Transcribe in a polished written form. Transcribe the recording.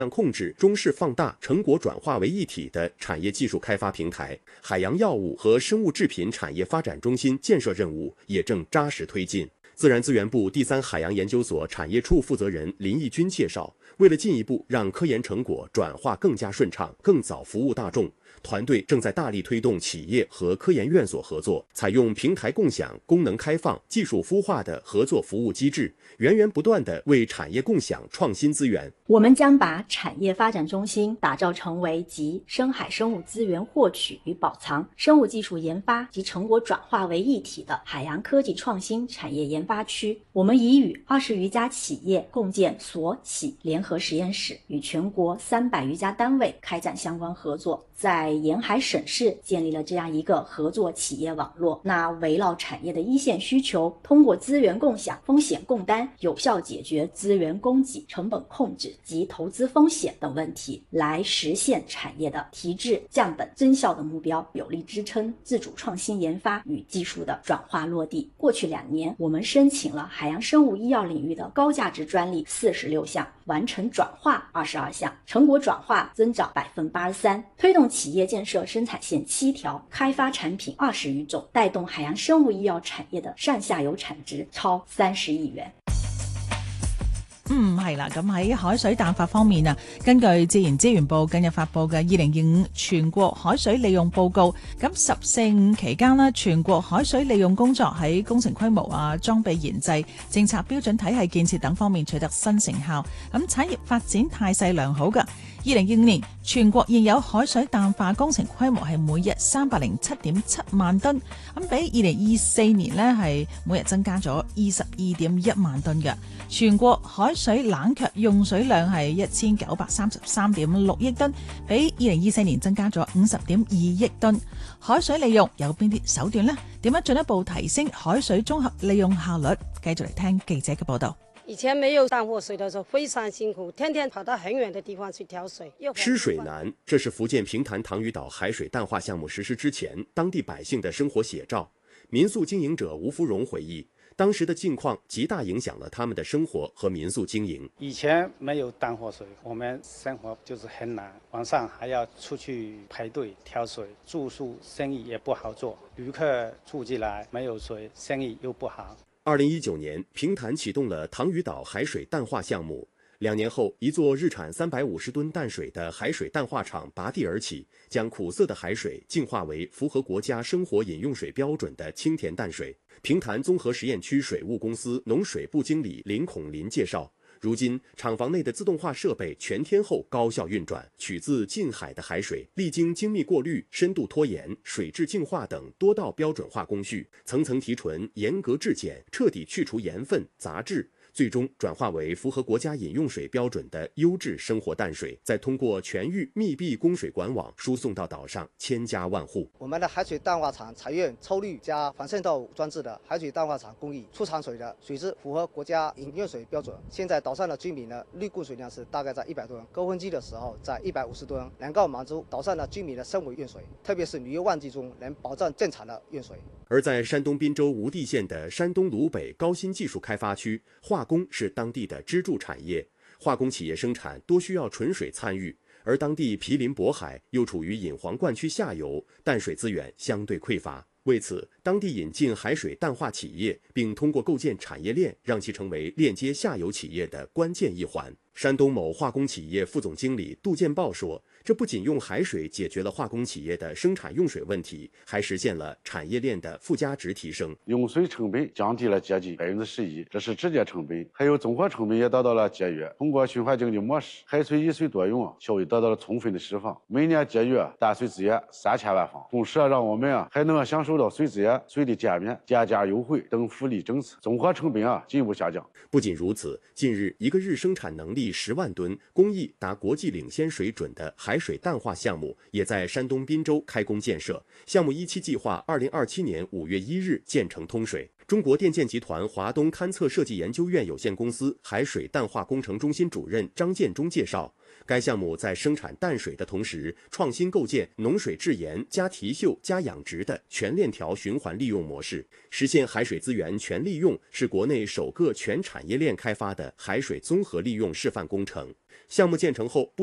控制、中式放大、成果转化为一体的产业技术开发平台，海洋药物和生物制品产业发展中心建设任务也正扎实推进。自然资源部第三海洋研究所产业处负责人林义军介绍，为了进一步让科研成果转化更加顺畅、更早服务大众，团队正在大力推动企业和科研院所合作，采用平台共享、功能开放、技术孵化的合作服务机制，源源不断地为产业共享创新资源。 我们将把产业发展中心打造成为集深海生物资源获取与保藏、生物技术研发及成果转化为一体的海洋科技创新产业研发区。我们已与20余家企业共建所企联合实验室，与全国300余家单位开展相关合作，在沿海省市建立了这样一个合作企业网络。那围绕产业的一线需求，通过资源共享、风险共担，有效解决资源供给、成本控制及投资风险等问题，来实现产业的提质、降本、增效的目标，有力支撑自主创新研发与技术的转化落地。过去2年，我们申请了海洋生物医药领域的高价值专利46项，完成转化22项，成果转化增长83%，推动企业建设生产线7条，开发产品20余种，带动海洋生物医药产業嘅上下游產值超30億元。 係啦，咁喺海水淡化方面啊，根據自然資源部近日發布嘅2025全國海水利用報告，咁14-5期間呢，全國海水利用工作喺工程規模啊、裝備研製、政策標準體系建設等方面取得新成效，咁產業發展態勢良好㗎。2025年全國現有海水淡化工程規模係每日307.7萬噸，咁比2024年呢係每日增加咗22.1萬噸嘅。全國海水冷卻用水量係1933.6億噸，比2024年增加咗50.2億噸。海水利用有邊啲手段呢？點樣進一步提升海水綜合利用效率？繼續嚟聽記者嘅報道。 以前沒有淡貨水的時候非常辛苦，天天跑到很遠的地方去挑水。 吃水難，這是福建平潭塘魚島海水淡化項目實施之前當地百姓的生活寫照。民宿經營者吳福榮回憶，當時的境況極大影響了他們的生活和民宿經營。 以前沒有淡貨水，我們生活就是很難，晚上還要出去排隊挑水，住宿生意也不好做，旅客住進來沒有水，生意又不好。 2019年，平潭啟動了塘魚島海水淡化項目。2年後，一座日產350噸淡水的海水淡化廠拔地而起，將苦澀的海水淨化為符合國家生活飲用水標準的清甜淡水。平潭綜合實驗區水務公司農水部經理林孔林介紹，如今廠房內的自動化設備全天候高效運轉，取自近海的海水歷經精密過濾、深度拖延、水質淨化等多道標準化工序，層層提純、嚴格質檢，徹底去除鹽分、雜質，最終轉化為符合國家飲用水標準的優質生活淡水，再通過全域密閉供水管網輸送到島上千家萬戶。 我們的海水淡化廠採用抽濾加防滲透裝置的海水淡化廠工藝，出廠水的水質符合國家飲用水標準。現在島上的居民的濾供水量是大概在100噸，高峰期的時候在150噸，能夠滿足島上的居民的生活用水，特別是旅遊旺季中能保證正常的用水。 而在山東濱州無地縣的山東魯北高新技術開發區，化工是當地的支柱產業，化工企業生產多需要純水參與，而當地毗鄰渤海，又處於引黃灌區下游，淡水資源相對匱乏。為此，當地引進海水淡化企業，並通過構建產業鏈，讓其成為鏈接下游企業的關鍵一環。山東某化工企業副總經理杜建豹說，這不僅用海水解決了化工企業的生產用水問題，還實現了產業鏈的附加值提升。 用水成本降低了接近11%，這是直接成本，還有綜合成本也得到了節約。通過循環經濟模式，海水一水多用，效益得到了充分的釋放，每年節約淡水資源3000萬方，同時讓我們還能享受到水資源、水的減免、減價優惠等福利政策，綜合成本進一步下降。 不僅如此，近日一個日生產能力10萬噸、工藝達國際領先水準的海水淡化項目也在山東濱州開工建設，項目一期計劃2027年5月1日建成通水。中國電建集團華東勘測設計研究院有限公司海水淡化工程中心主任張建中介紹， 该项目在生产淡水的同时，创新构建农水制盐加提嗅加养殖的全链条循环利用模式，实现海水资源全利用，是国内首个全产业链开发的海水综合利用示范工程。项目建成后，